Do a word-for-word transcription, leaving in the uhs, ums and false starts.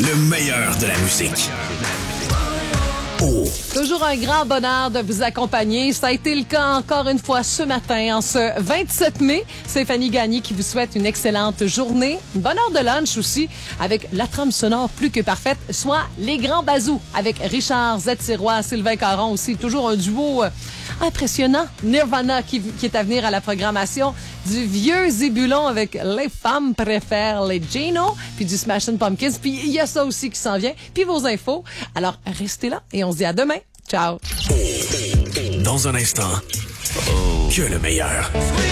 le meilleur de la musique. Oh. Toujours un grand bonheur de vous accompagner. Ça a été le cas encore une fois ce matin, en ce vingt-sept mai. C'est Fanny Gagné qui vous souhaite une excellente journée. Une bonne heure de lunch aussi, avec la trame sonore plus que parfaite, soit Les Grands Bazous, avec Richard Zetirois, Sylvain Caron aussi. Toujours un duo euh, impressionnant. Nirvana qui, qui est à venir à la programmation. Du vieux Zébulon avec Les femmes préfèrent les Gino, puis du Smashing Pumpkins. Puis il y a ça aussi qui s'en vient. Puis vos infos. Alors, restez là et on se dit à demain. Ciao. Dans un instant, que le meilleur.